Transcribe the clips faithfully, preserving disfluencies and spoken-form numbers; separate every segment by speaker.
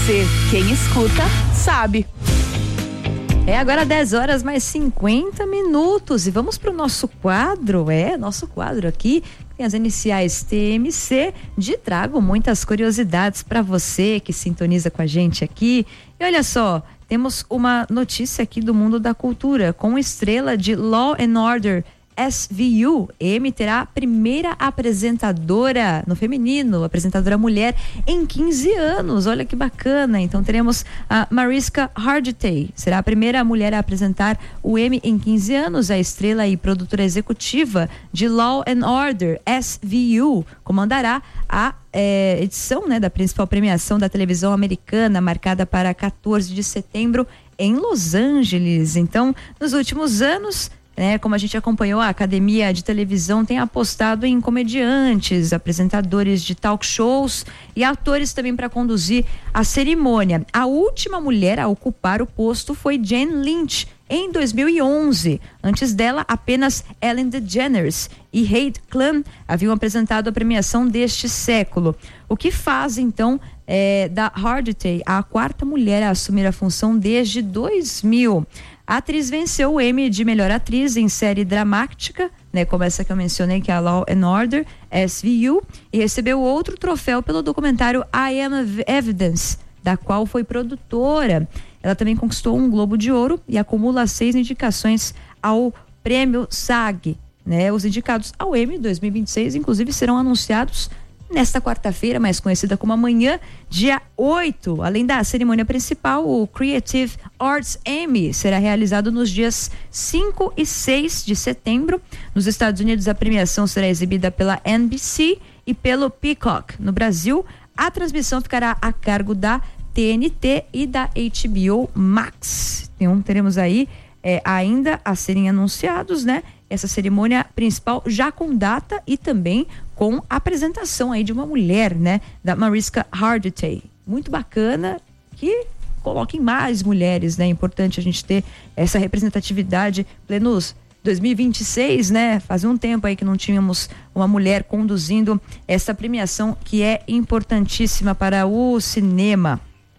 Speaker 1: você. Quem escuta, sabe.
Speaker 2: É agora dez horas mais cinquenta minutos e vamos para o nosso quadro, é, nosso quadro aqui, tem as iniciais T M C, de trago muitas curiosidades para você que sintoniza com a gente aqui. E olha só, temos uma notícia aqui do mundo da cultura, com estrela de Law and Order S V U, M terá a primeira apresentadora no feminino, apresentadora mulher em quinze anos, olha que bacana. Então teremos a Mariska Hargitay, será a primeira mulher a apresentar o M em quinze anos. A estrela e produtora executiva de Law and Order S V U comandará a é, edição, né, da principal premiação da televisão americana, marcada para quatorze de setembro em Los Angeles. Então, nos últimos anos, É, como a gente acompanhou, a Academia de Televisão tem apostado em comediantes, apresentadores de talk shows e atores também para conduzir a cerimônia. A última mulher a ocupar o posto foi Jane Lynch em dois mil e onze. Antes dela, apenas Ellen DeGeneres e Heidi Klum haviam apresentado a premiação deste século. O que faz, então, é, da Hargitay a quarta mulher a assumir a função desde dois mil. A atriz venceu o Emmy de melhor atriz em série dramática, né, como essa que eu mencionei, que é a Law and Order S V U, e recebeu outro troféu pelo documentário I Am Evidence, da qual foi produtora. Ela também conquistou um Globo de Ouro e acumula seis indicações ao Prêmio SAG, né? Os indicados ao Emmy dois mil e vinte e seis, inclusive, serão anunciados nesta quarta-feira, mais conhecida como amanhã, dia oito. Além da cerimônia principal, o Creative Arts Emmy será realizado nos dias cinco e seis de setembro. Nos Estados Unidos, a premiação será exibida pela N B C e pelo Peacock. No Brasil, a transmissão ficará a cargo da T N T e da H B O Max. Então, teremos aí é, ainda a serem anunciados, né? Essa cerimônia principal já com data e também com a apresentação aí de uma mulher, né? Da Mariska Hargitay. Muito bacana que coloquem mais mulheres, né? É importante a gente ter essa representatividade. Plenos dois mil e vinte e seis, né? Faz um tempo aí que não tínhamos uma mulher conduzindo essa premiação que é importantíssima para o cinema.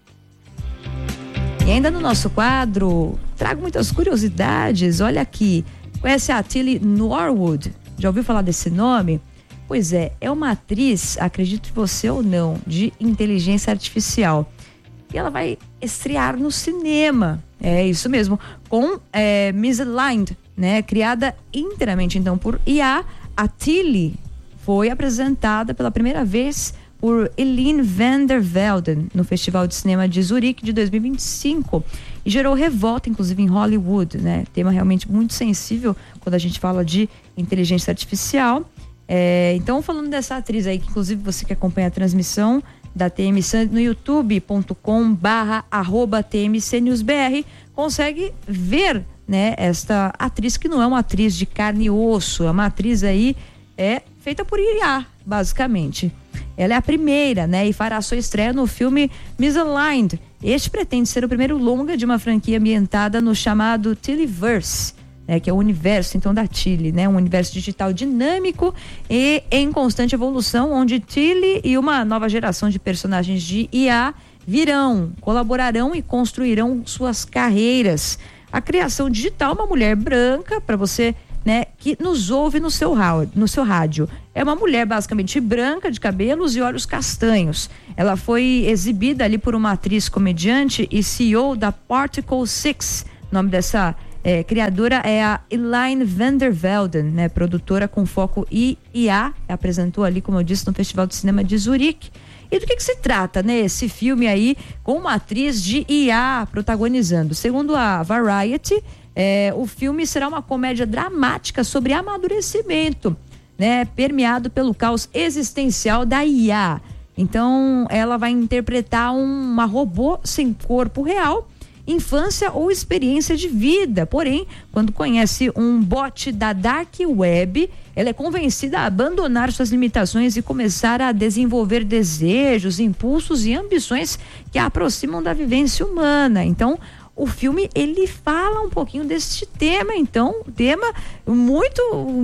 Speaker 2: E ainda no nosso quadro, trago muitas curiosidades. Olha aqui, conhece a Tilly Norwood? Já ouviu falar desse nome? Pois é, é uma atriz, acredite você ou não, de inteligência artificial. E ela vai estrear no cinema, é isso mesmo, com é, Misaligned, né? Criada inteiramente então por I A, a Tilly foi apresentada pela primeira vez por Eline van der Velden no Festival de Cinema de Zurique de dois mil e vinte e cinco e gerou revolta, inclusive em Hollywood, né? Tema realmente muito sensível quando a gente fala de inteligência artificial. É, então, falando dessa atriz aí, que inclusive você que acompanha a transmissão da T M C no youtube ponto com barra arroba T M C News B R, consegue ver, né, esta atriz que não é uma atriz de carne e osso, é uma atriz aí é feita por I A, basicamente. Ela é a primeira, né, e fará sua estreia no filme Misaligned. Este pretende ser o primeiro longa de uma franquia ambientada no chamado Tillyverse, né, que é o universo então da Tilly, né, um universo digital dinâmico e em constante evolução, onde Tilly e uma nova geração de personagens de I A virão, colaborarão e construirão suas carreiras. A criação digital, uma mulher branca, para você, né, que nos ouve no seu, no seu rádio. É uma mulher basicamente branca, de cabelos e olhos castanhos. Ela foi exibida ali por uma atriz comediante e C E O da Particle Six. O nome dessa é, criadora é a Eline van der Velden, né, produtora com foco em I A. Apresentou ali, como eu disse, no Festival de Cinema de Zurique. E do que, que se trata, né? Esse filme aí com uma atriz de I A protagonizando. Segundo a Variety, É, o filme será uma comédia dramática sobre amadurecimento, né, permeado pelo caos existencial da I A. Então, ela vai interpretar uma robô sem corpo real, infância ou experiência de vida. Porém, quando conhece um bot da Dark Web, ela é convencida a abandonar suas limitações e começar a desenvolver desejos, impulsos e ambições que a aproximam da vivência humana. Então, o filme, ele fala um pouquinho desse tema, então, tema muito,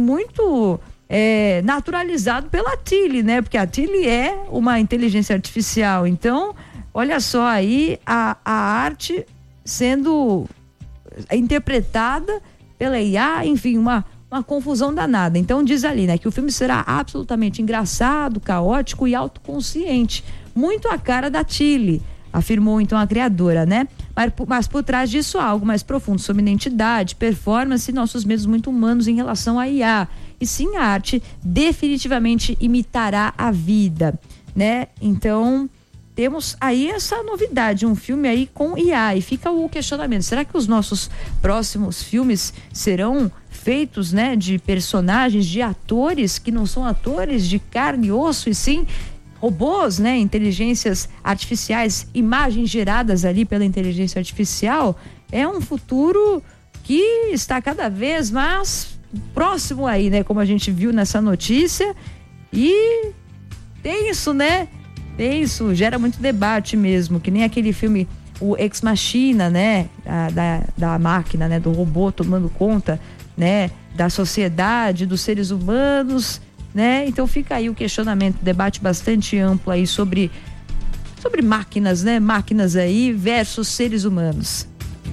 Speaker 2: muito é, naturalizado pela Tilly, né? Porque a Tilly é uma inteligência artificial, então olha só aí a, a arte sendo interpretada pela I A, enfim, uma, uma confusão danada. Então diz ali, né, que o filme será absolutamente engraçado, caótico e autoconsciente, muito a cara da Tilly, afirmou então a criadora, né? Mas, mas por trás disso há algo mais profundo sobre identidade, performance e nossos medos muito humanos em relação à I A. E sim, a arte definitivamente imitará a vida, né? Então temos aí essa novidade, um filme aí com I A, e fica o questionamento, será que os nossos próximos filmes serão feitos, né, de personagens, de atores que não são atores de carne e osso, e sim robôs, né, inteligências artificiais, imagens geradas ali pela inteligência artificial? É um futuro que está cada vez mais próximo aí, né, como a gente viu nessa notícia, e tem isso, né? Isso gera muito debate mesmo, que nem aquele filme, o Ex Machina, né? A, da, da máquina, né? Do robô tomando conta, né? Da sociedade, dos seres humanos, né? Então fica aí o questionamento, debate bastante amplo aí sobre, sobre máquinas, né? Máquinas aí versus seres humanos.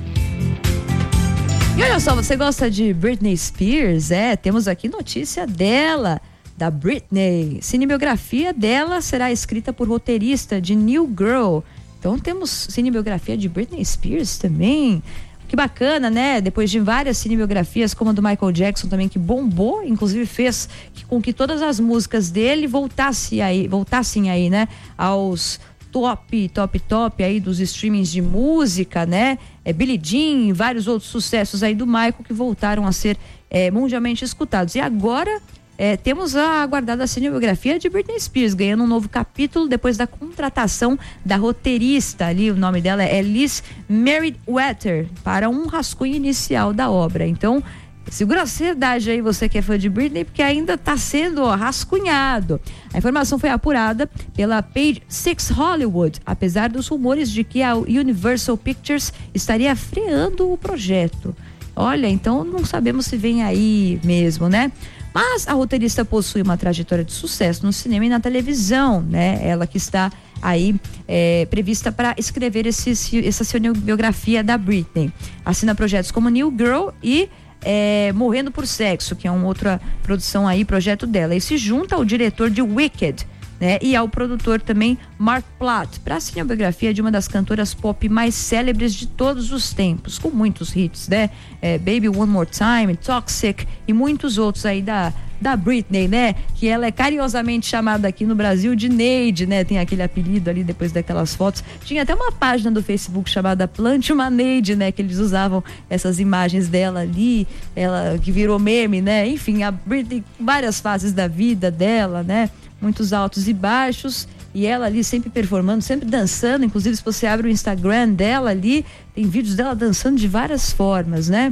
Speaker 2: E olha só, você gosta de Britney Spears? É, temos aqui notícia dela, da Britney. Cinebiografia dela será escrita por roteirista de New Girl. Então temos cinebiografia de Britney Spears também. Que bacana, né? Depois de várias cinebiografias, como a do Michael Jackson também, que bombou, inclusive fez que, com que todas as músicas dele voltassem aí, voltassem aí, né? Aos top, top, top aí dos streamings de música, né? É, Billie Jean, vários outros sucessos aí do Michael que voltaram a ser é, mundialmente escutados. E agora É, temos a aguardada cinebiografia de Britney Spears, ganhando um novo capítulo depois da contratação da roteirista, ali o nome dela é Liz Meriwether, para um rascunho inicial da obra. Então, segura a ansiedade aí, você que é fã de Britney, porque ainda está sendo ó, rascunhado. A informação foi apurada pela Page Six Hollywood, apesar dos rumores de que a Universal Pictures estaria freando o projeto. Olha, então não sabemos se vem aí mesmo, né? Mas a roteirista possui uma trajetória de sucesso no cinema e na televisão, né? Ela que está aí é, prevista para escrever esse, essa cinebiografia da Britney. Assina projetos como New Girl e é, Morrendo por Sexo, que é uma outra produção aí, projeto dela. E se junta ao diretor de Wicked, né? E ao produtor também Mark Platt, para a cinebiografia de uma das cantoras pop mais célebres de todos os tempos, com muitos hits, né? É, Baby One More Time, Toxic e muitos outros aí da, da Britney, né? Que ela é carinhosamente chamada aqui no Brasil de Neide, né? Tem aquele apelido ali depois daquelas fotos. Tinha até uma página do Facebook chamada Plante uma Neide, né? Que eles usavam essas imagens dela ali, ela que virou meme, né? Enfim, a Britney, várias fases da vida dela, né? Muitos altos e baixos, e ela ali sempre performando, sempre dançando. Inclusive, se você abre o Instagram dela ali, tem vídeos dela dançando de várias formas, né?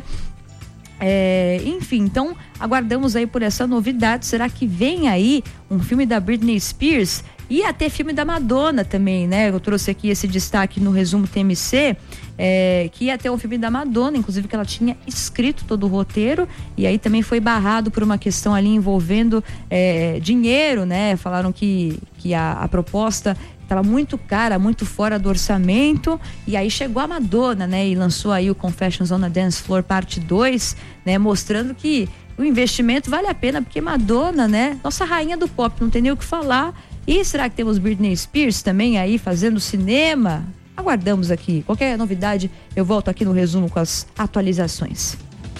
Speaker 2: É, enfim, então aguardamos aí por essa novidade. Será que vem aí um filme da Britney Spears? E até filme da Madonna também, né? Eu trouxe aqui esse destaque no resumo T M C, é, que ia ter um filme da Madonna, inclusive que ela tinha escrito todo o roteiro, e aí também foi barrado por uma questão ali envolvendo é, dinheiro, né? Falaram que, que a, a proposta estava muito cara, muito fora do orçamento, e aí chegou a Madonna, né? E lançou aí o Confessions on a Dance Floor parte dois, né? Mostrando que o investimento vale a pena, porque Madonna, né? Nossa rainha do pop, não tem nem o que falar. E será que temos Britney Spears também aí fazendo cinema? Aguardamos aqui. Qualquer novidade, eu volto aqui no resumo com as atualizações.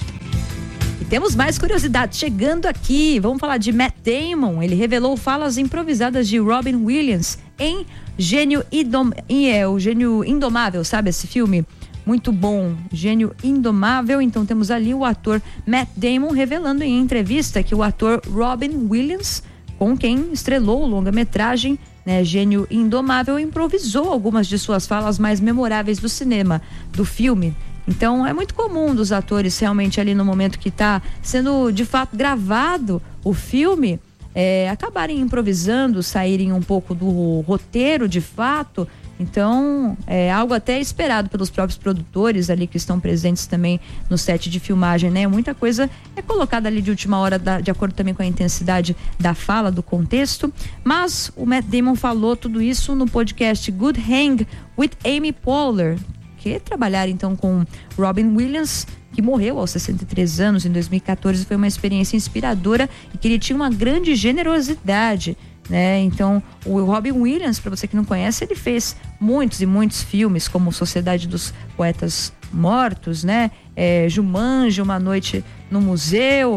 Speaker 2: E temos mais curiosidades chegando aqui. Vamos falar de Matt Damon. Ele revelou falas improvisadas de Robin Williams em Gênio, Indom... é, o Gênio Indomável, sabe esse filme? Muito bom, Gênio Indomável. Então temos ali o ator Matt Damon revelando em entrevista que o ator Robin Williams, com quem estrelou o longa-metragem, né, Gênio Indomável, improvisou algumas de suas falas mais memoráveis do cinema, do filme. Então é muito comum dos atores realmente ali no momento que está sendo de fato gravado o filme, é, acabarem improvisando, saírem um pouco do roteiro de fato, Então, é algo até esperado pelos próprios produtores ali que estão presentes também no set de filmagem, né? Muita coisa é colocada ali de última hora, da, de acordo também com a intensidade da fala, do contexto. Mas o Matt Damon falou tudo isso no podcast Good Hang with Amy Poehler, que trabalhar então com Robin Williams, que morreu aos sessenta e três anos em dois mil e quatorze, foi uma experiência inspiradora e que ele tinha uma grande generosidade, né? Então, o Robin Williams, para você que não conhece, ele fez muitos e muitos filmes, como Sociedade dos Poetas Mortos, né? É, Jumanji, Uma Noite no Museu,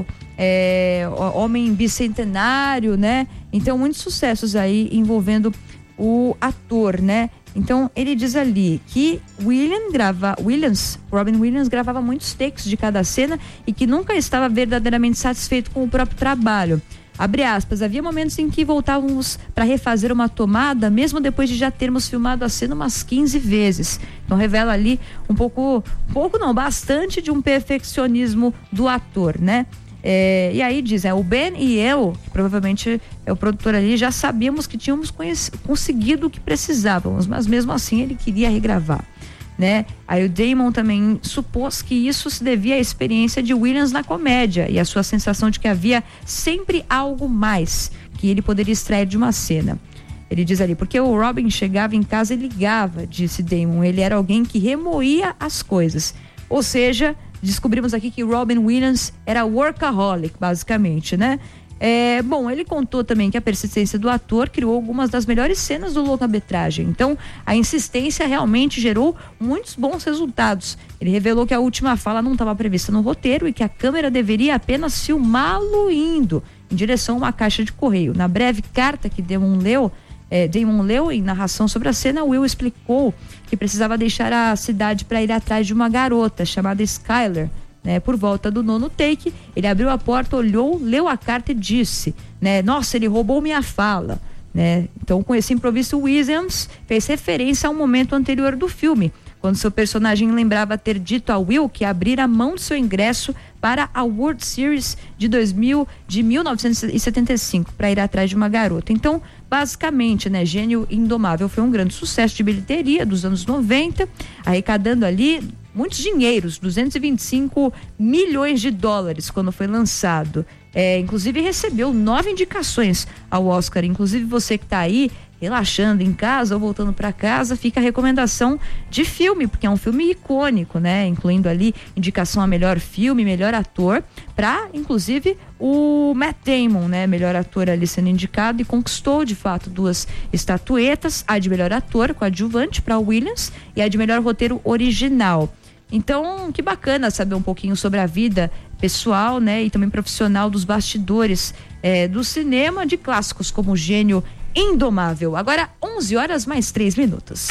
Speaker 2: é, Homem Bicentenário, né? Então, muitos sucessos aí envolvendo o ator, né? Então, ele diz ali que William grava, Williams, Robin Williams gravava muitos takes de cada cena e que nunca estava verdadeiramente satisfeito com o próprio trabalho. Abre aspas, havia momentos em que voltávamos para refazer uma tomada, mesmo depois de já termos filmado a cena umas quinze vezes. Então revela ali um pouco, um pouco não, bastante de um perfeccionismo do ator, né? É, e aí diz, é, o Ben e eu, que provavelmente é o produtor ali, já sabíamos que tínhamos conseguido o que precisávamos, mas mesmo assim ele queria regravar, né? Aí o Damon também supôs que isso se devia à experiência de Williams na comédia e a sua sensação de que havia sempre algo mais que ele poderia extrair de uma cena. Ele diz ali, porque o Robin chegava em casa e ligava, disse Damon, ele era alguém que remoía as coisas, ou seja, descobrimos aqui que Robin Williams era workaholic, basicamente, né? É, bom, ele contou também que a persistência do ator criou algumas das melhores cenas do longa-metragem. Então, a insistência realmente gerou muitos bons resultados. Ele revelou que a última fala não estava prevista no roteiro e que a câmera deveria apenas filmá-lo indo em direção a uma caixa de correio. Na breve carta que Damon leu, é, Damon leu em narração sobre a cena, Will explicou que precisava deixar a cidade para ir atrás de uma garota chamada Skyler. Né, por volta do nono take, ele abriu a porta, olhou, leu a carta e disse, né, nossa, ele roubou minha fala, né? Então, com esse improviso, Williams fez referência a um momento anterior do filme, quando seu personagem lembrava ter dito a Will que abrira a mão do seu ingresso para a World Series de dois mil, de mil novecentos e setenta e cinco, para ir atrás de uma garota. Então, basicamente, né, Gênio Indomável foi um grande sucesso de bilheteria dos anos noventa, arrecadando ali muitos dinheiros, duzentos e vinte e cinco milhões de dólares quando foi lançado. É, inclusive recebeu nove indicações ao Oscar. Inclusive você que está aí relaxando em casa ou voltando para casa, fica a recomendação de filme, porque é um filme icônico, né? Incluindo ali indicação a melhor filme, melhor ator, para inclusive o Matt Damon, né? Melhor ator ali sendo indicado e conquistou de fato duas estatuetas, a de melhor ator coadjuvante para Williams e a de melhor roteiro original. Então, que bacana saber um pouquinho sobre a vida pessoal, né, e também profissional dos bastidores é, do cinema de clássicos como Gênio Indomável. Agora, onze horas mais três minutos.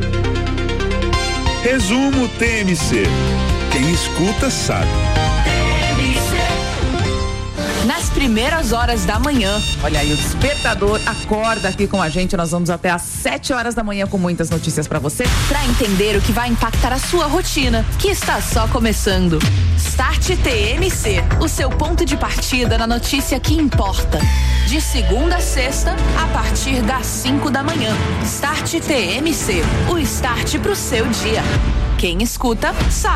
Speaker 3: Resumo T M C. Quem escuta sabe.
Speaker 1: Nas primeiras horas da manhã.
Speaker 4: Olha aí, o despertador acorda aqui com a gente. Nós vamos até às sete horas da manhã com muitas notícias pra você.
Speaker 1: Pra entender o que vai impactar a sua rotina, que está só começando. Start T M C, o seu ponto de partida na notícia que importa. De segunda a sexta, a partir das cinco da manhã. Start T M C, o start pro seu dia. Quem escuta, sabe.